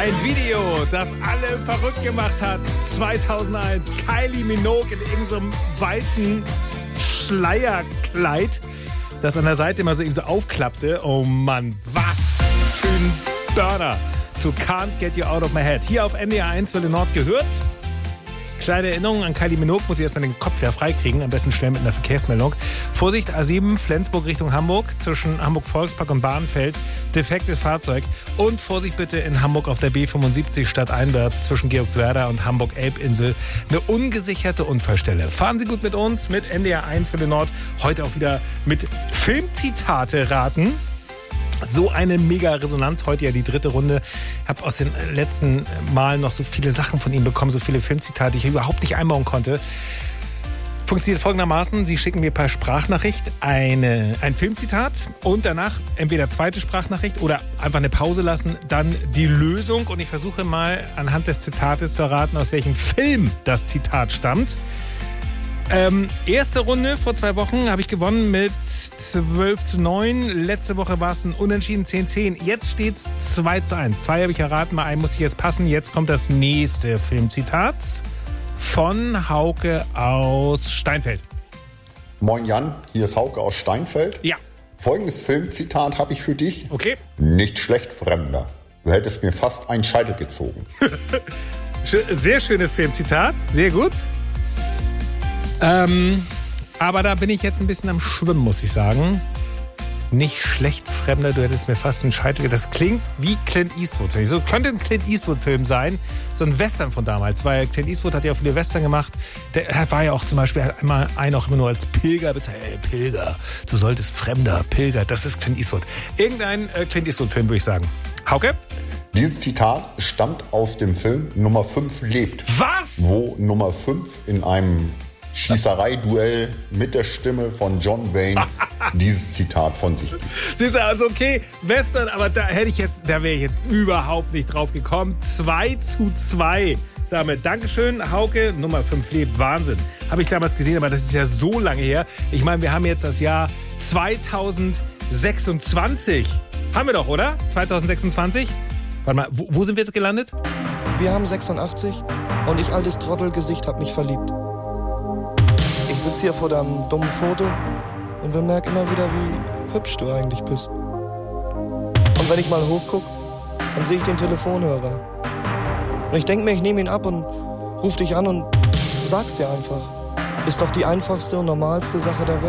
Ein Video, das alle verrückt gemacht hat. 2001, Kylie Minogue in irgendeinem weißen Schleierkleid, das an der Seite immer so eben so aufklappte. Oh Mann, was für ein Burner zu Can't Get You Out of My Head. Hier auf NDR 1 Welle Nord gehört. Kleine Erinnerung an Kylie Minogue, muss ich erstmal den Kopf wieder freikriegen, am besten schnell mit einer Verkehrsmeldung. Vorsicht, A7, Flensburg Richtung Hamburg, zwischen Hamburg-Volkspark und Bahnfeld, defektes Fahrzeug. Und Vorsicht bitte in Hamburg auf der B75 stadteinwärts zwischen Georgswerda und Hamburg-Elbinsel. Eine ungesicherte Unfallstelle. Fahren Sie gut mit uns, mit NDR 1 für den Nord. Heute auch wieder mit Filmzitate raten. So eine mega Resonanz, heute ja die dritte Runde. Ich habe aus den letzten Malen noch so viele Sachen von Ihnen bekommen, so viele Filmzitate, die ich überhaupt nicht einbauen konnte. Funktioniert folgendermaßen, Sie schicken mir per Sprachnachricht ein Filmzitat und danach entweder zweite Sprachnachricht oder einfach eine Pause lassen, dann die Lösung. Und ich versuche mal anhand des Zitates zu erraten, aus welchem Film das Zitat stammt. Erste Runde vor 2 Wochen habe ich gewonnen mit 12:9. Letzte Woche war es ein Unentschieden 10:10. Jetzt steht es 2:1. 2 habe ich erraten, mal einen muss ich jetzt passen. Jetzt kommt das nächste Filmzitat von Hauke aus Steinfeld. Moin Jan, hier ist Hauke aus Steinfeld. Ja. Folgendes Filmzitat habe ich für dich. Okay. Nicht schlecht, Fremder. Du hättest mir fast einen Scheitel gezogen. Sehr schönes Filmzitat, sehr gut. Aber da bin ich jetzt ein bisschen am Schwimmen, muss ich sagen. Nicht schlecht, Fremder, du hättest mir fast einen Scheitel. Das klingt wie Clint Eastwood. So könnte ein Clint Eastwood-Film sein. So ein Western von damals, weil Clint Eastwood hat ja auch viele Western gemacht. Der war ja auch zum Beispiel, hat einmal einen auch immer nur als Pilger bezeichnet. Hey, Pilger, du solltest Fremder, Pilger, das ist Clint Eastwood. Irgendein Clint Eastwood-Film, würde ich sagen. Hauke? Dieses Zitat stammt aus dem Film Nummer 5 lebt. Was? Wo Nummer 5 in einem Schießerei-Duell mit der Stimme von John Wayne dieses Zitat von sich gibt. Siehst du, also okay, Western, aber da wäre ich jetzt überhaupt nicht drauf gekommen. 2:2 damit. Dankeschön, Hauke, Nummer 5 lebt. Wahnsinn. Habe ich damals gesehen, aber das ist ja so lange her. Ich meine, wir haben jetzt das Jahr 2026. Haben wir doch, oder? 2026? Warte mal, wo sind wir jetzt gelandet? Wir haben 86 und ich, altes Trottelgesicht, hab mich verliebt. Ich sitze hier vor deinem dummen Foto und bemerke immer wieder, wie hübsch du eigentlich bist. Und wenn ich mal hochguck, dann sehe ich den Telefonhörer. Und ich denke mir, ich nehme ihn ab und ruf dich an und sag's dir einfach. Ist doch die einfachste und normalste Sache der Welt.